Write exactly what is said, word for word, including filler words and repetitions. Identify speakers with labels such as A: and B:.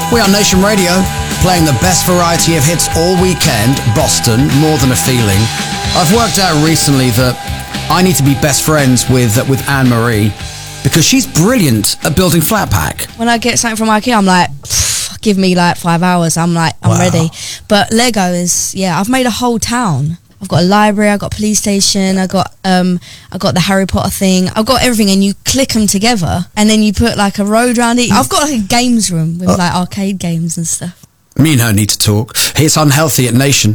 A: We are Nation Radio, playing the best variety of hits all weekend. Boston, More Than a Feeling. I've worked out recently that I need to be best friends with with Anne-Marie because she's brilliant at building flat pack.
B: When I get something from IKEA, I'm like, give me like five hours. I'm like, I'm wow. ready. But Lego is, yeah, I've made a whole town. I've got a library, I've got a police station, I got um, I got the Harry Potter thing. I've got everything, and you click them together, and then you put like a road around it. I've got like a games room with oh. like arcade games and stuff.
A: Me and her need to talk. It's Unhealthy at Nation.